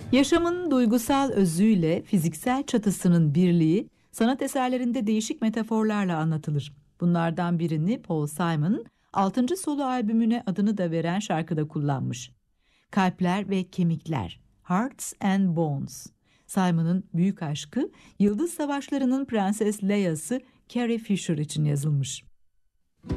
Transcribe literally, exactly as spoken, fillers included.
Yaşamın duygusal özüyle fiziksel çatısının birliği sanat eserlerinde değişik metaforlarla anlatılır. Bunlardan birini Paul Simon, altıncı solo albümüne adını da veren şarkıda kullanmış. Kalpler ve Kemikler, Hearts and Bones. Simon'ın büyük aşkı, Yıldız Savaşları'nın Prenses Leia'sı Carrie Fisher için yazılmış.